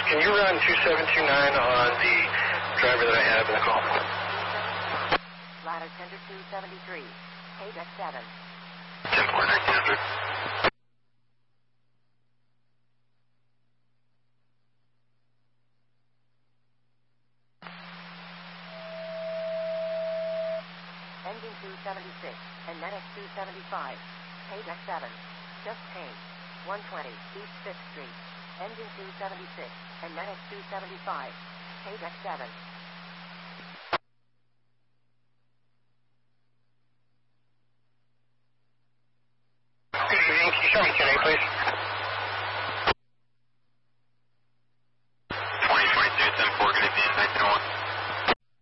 can you run 2729 on the driver that I have in the call? Ladder tender 273. KDEX 7. 10.9. Engine 276 and NetX 275. KDEX 7. Just change. 120 East 5th Street. Engine 276 and NetX 275. KDEX 7.